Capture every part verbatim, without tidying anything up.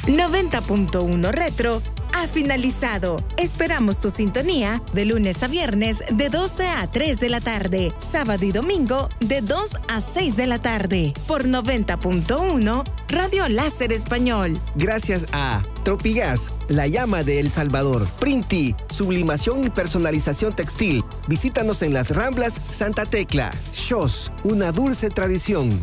noventa punto uno Retro ha finalizado. Esperamos tu sintonía de lunes a viernes de doce a tres de la tarde, sábado y domingo de dos a seis de la tarde, por noventa punto uno Radio Láser Español. Gracias a Tropigas, la llama de El Salvador, Printi, sublimación y personalización textil. Visítanos en las Ramblas Santa Tecla. Shos, una dulce tradición.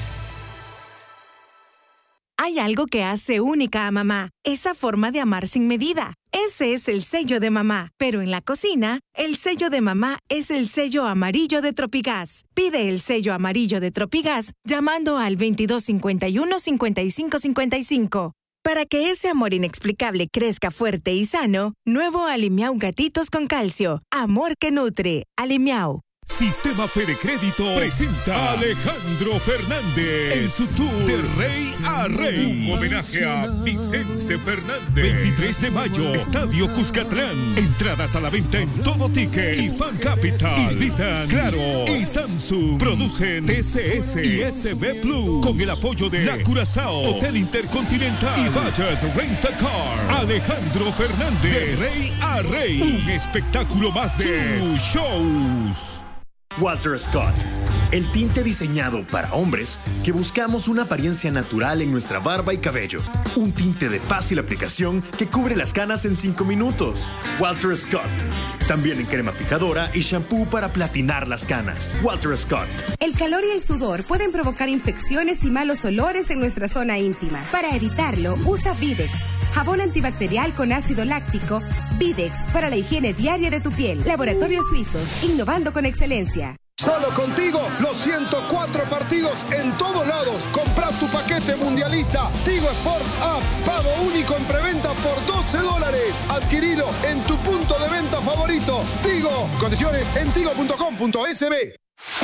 Hay algo que hace única a mamá, esa forma de amar sin medida. Ese es el sello de mamá. Pero en la cocina, el sello de mamá es el sello amarillo de Tropigas. Pide el sello amarillo de Tropigas llamando al veintidós cincuenta y uno cincuenta y cinco cincuenta y cinco. Para que ese amor inexplicable crezca fuerte y sano, nuevo Alimiau Gatitos con Calcio. Amor que nutre. Alimiau. Sistema Fede Crédito presenta a Alejandro Fernández en su tour de Rey a Rey. Un homenaje a Vicente Fernández. veintitrés de mayo, Estadio Cuscatlán. Entradas a la venta en Todo Ticket y Fan Capital. Invitan Claro y Samsung. Producen T C S y S B Plus. Con el apoyo de La Curazao, Hotel Intercontinental y Budget Rent a Car. Alejandro Fernández, de Rey a Rey. Un espectáculo más de Two Shows. Walter Scott, el tinte diseñado para hombres que buscamos una apariencia natural en nuestra barba y cabello. Un tinte de fácil aplicación que cubre las canas en cinco minutos. Walter Scott, también en crema fijadora y shampoo para platinar las canas. Walter Scott. El calor y el sudor pueden provocar infecciones y malos olores en nuestra zona íntima. Para evitarlo, usa Videx, jabón antibacterial con ácido láctico. Videx para la higiene diaria de tu piel. Laboratorios Suizos, innovando con excelencia. Solo contigo, los ciento cuatro partidos en todos lados. Compra tu paquete mundialista Tigo Sports App. Pago único en preventa por doce dólares. Adquirido en tu punto de venta favorito. Tigo. Condiciones en tigo punto com punto es be.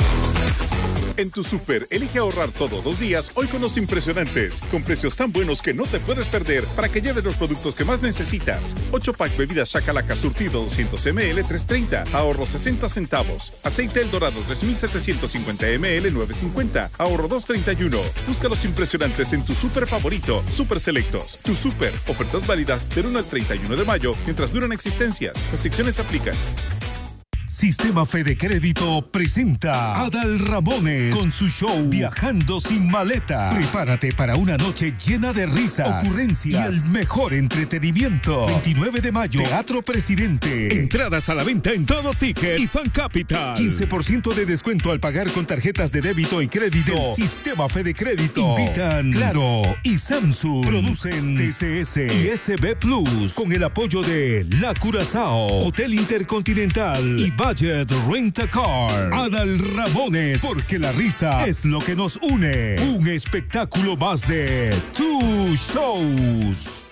En tu súper, elige ahorrar todos los días, hoy con los impresionantes, con precios tan buenos que no te puedes perder, para que lleves los productos que más necesitas. ocho pack bebidas Shakalaka surtido doscientos mililitros, tres treinta, ahorro sesenta centavos. Aceite El Dorado tres mil setecientos cincuenta mililitros, nueve cincuenta, ahorro dos treinta y uno. Busca los impresionantes en tu súper favorito, Super Selectos. Tu súper, ofertas válidas del uno al treinta y uno de mayo, mientras duran existencias. Restricciones aplican. Sistema Fede Crédito presenta a Adal Ramones con su show Viajando sin maleta. Prepárate para una noche llena de risas, ocurrencias y el mejor entretenimiento. veintinueve de mayo, Teatro Presidente. Entradas a la venta en Todo Ticket y Fan Capital. quince por ciento de descuento al pagar con tarjetas de débito y crédito. El Sistema Fede Crédito. Invitan Claro y Samsung. Producen T C S y S B Plus. Con el apoyo de La Curazao, Hotel Intercontinental y Budget Rent a Car. Adal Ramones, porque la risa es lo que nos une. Un espectáculo más de Two Shows.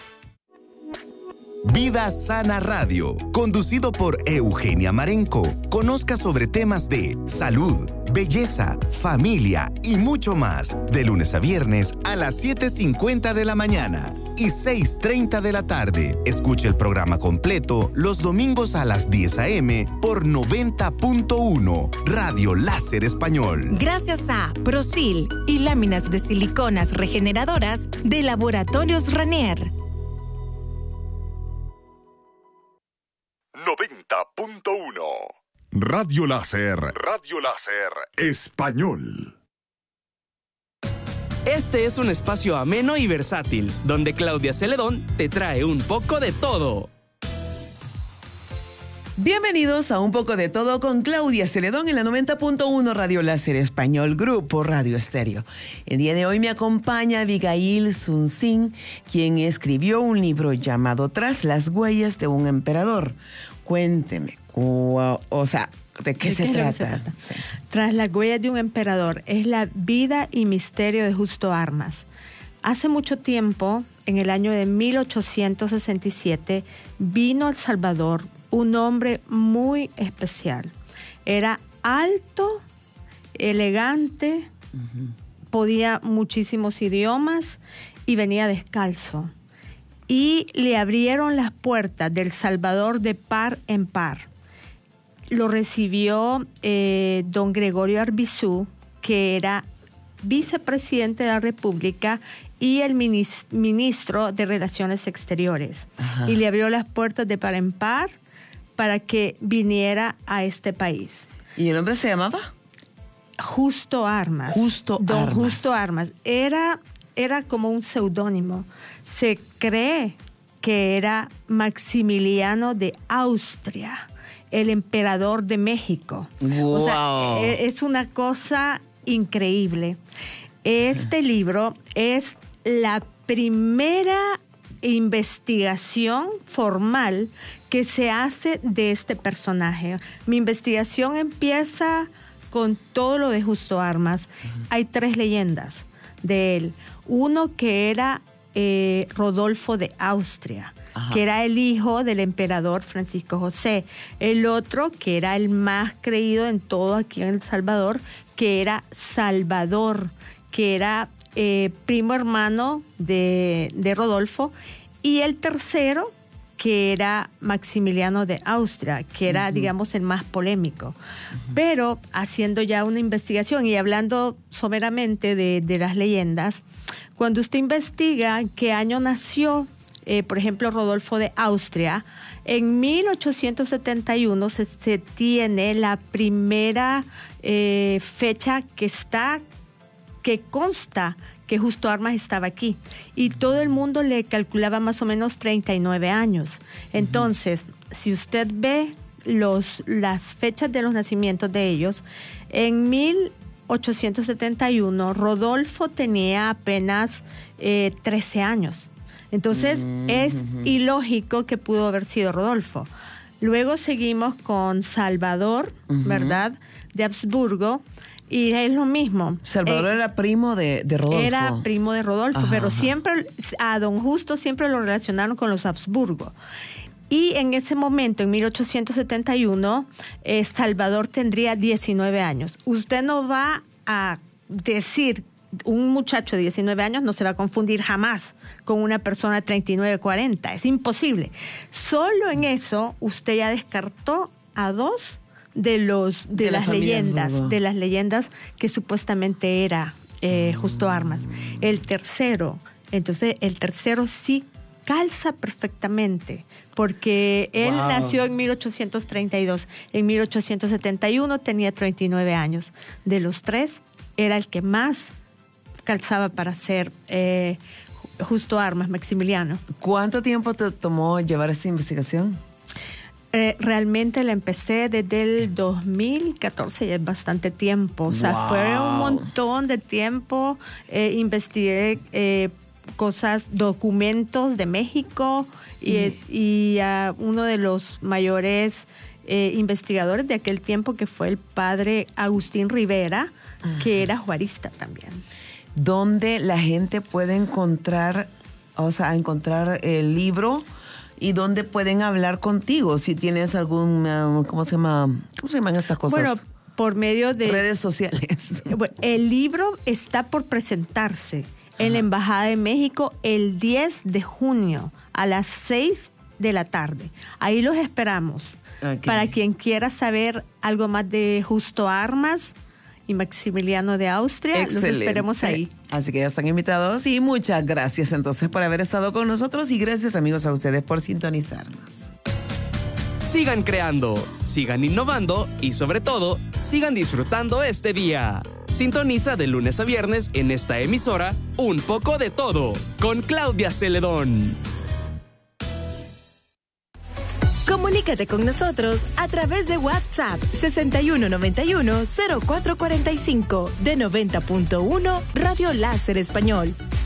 Vida Sana Radio, conducido por Eugenia Marenco. Conozca sobre temas de salud, belleza, familia y mucho más. De lunes a viernes a las siete cincuenta de la mañana y seis treinta de la tarde. Escuche el programa completo los domingos a las diez a eme por noventa punto uno Radio Láser Español. Gracias a Prosil y láminas de siliconas regeneradoras de Laboratorios Ranier. noventa punto uno Radio Láser. Radio Láser Español. Este es un espacio ameno y versátil, donde Claudia Celedón te trae un poco de todo. Bienvenidos a Un Poco de Todo con Claudia Celedón en la noventa punto uno Radio Láser Español, Grupo Radio Estéreo. El día de hoy me acompaña Abigail Sunsin, quien escribió un libro llamado Tras las huellas de un emperador. Cuénteme, o sea, ¿de qué, ¿De se, qué trata? se trata? Sí. Tras las huellas de un emperador es la vida y misterio de Justo Armas. Hace mucho tiempo, en el año de mil ochocientos sesenta y siete, vino a El Salvador un hombre muy especial. Era alto, elegante, uh-huh. podía muchísimos idiomas y venía descalzo. Y le abrieron las puertas del Salvador de par en par. Lo recibió eh, don Gregorio Arbizú, que era vicepresidente de la República y el ministro de Relaciones Exteriores. Ajá. Y le abrió las puertas de par en par para que viniera a este país. ¿Y el hombre se llamaba? Justo Armas. Justo Don Armas. Justo Armas. Era, era como un seudónimo. Se cree que era Maximiliano de Austria, el emperador de México. Wow. O sea, es una cosa increíble. Este libro es la primera investigación formal que se hace de este personaje. Mi investigación empieza con todo lo de Justo Armas. Uh-huh. Hay tres leyendas de él. Uno que era eh, Rodolfo de Austria, Ajá. que era el hijo del emperador Francisco José. El otro, que era el más creído en todo aquí en El Salvador, que era Salvador, que era eh, primo hermano de, de Rodolfo. Y el tercero, que era Maximiliano de Austria, que era, uh-huh. digamos, el más polémico. Uh-huh. Pero haciendo ya una investigación y hablando someramente de, de las leyendas, cuando usted investiga qué año nació, eh, por ejemplo, Rodolfo de Austria, en mil ochocientos setenta y uno se, se tiene la primera eh, fecha que está, que consta que Justo Armas estaba aquí. Y todo el mundo le calculaba más o menos treinta y nueve años. Entonces, uh-huh. si usted ve los, las fechas de los nacimientos de ellos, en mil ochocientos setenta y uno Rodolfo tenía apenas eh, trece años. Entonces, uh-huh. es ilógico que pudo haber sido Rodolfo. Luego seguimos con Salvador, uh-huh. ¿verdad?, de Habsburgo. Y es lo mismo. Salvador eh, era primo de, de Rodolfo. Era primo de Rodolfo, ajá, pero ajá. siempre a don Justo siempre lo relacionaron con los Habsburgo. Y en ese momento, en mil ochocientos setenta y uno, eh, Salvador tendría diecinueve años. Usted no va a decir, un muchacho de diecinueve años no se va a confundir jamás con una persona de treinta y nueve, cuarenta. Es imposible. Solo en eso usted ya descartó a dos de los de, de las la leyendas Habsburgo. de las leyendas que supuestamente era eh, Justo Armas. El tercero, entonces el tercero sí calza perfectamente, porque él wow. nació en mil ochocientos treinta y dos, en mil ochocientos setenta y uno tenía treinta y nueve años. De los tres era el que más calzaba para ser eh, Justo Armas, Maximiliano. ¿Cuánto tiempo te tomó llevar esta investigación? Eh, realmente la empecé desde el dos mil catorce, ya es bastante tiempo. O sea, wow. fue un montón de tiempo. Eh, investigué eh, cosas, documentos de México y, mm. y a uno de los mayores eh, investigadores de aquel tiempo, que fue el padre Agustín Rivera, uh-huh. que era juarista también. ¿Dónde la gente puede encontrar, o sea, encontrar el libro? ¿Y dónde pueden hablar contigo? Si tienes algún, uh, ¿cómo se llama? ¿Cómo se llaman estas cosas? Bueno, por medio de... redes sociales. Bueno, el libro está por presentarse Ajá. en la Embajada de México el diez de junio a las seis de la tarde. Ahí los esperamos. Okay. Para quien quiera saber algo más de Justo Armas y Maximiliano de Austria, excelente. Los esperemos ahí. Así que ya están invitados y muchas gracias entonces por haber estado con nosotros y gracias amigos a ustedes por sintonizarnos. Sigan creando, sigan innovando y sobre todo, sigan disfrutando este día. Sintoniza de lunes a viernes en esta emisora Un Poco de Todo con Claudia Celedón. Comunícate con nosotros a través de WhatsApp sesenta y uno noventa y uno cero cuatro cuarenta y cinco de noventa punto uno Radio Láser Español.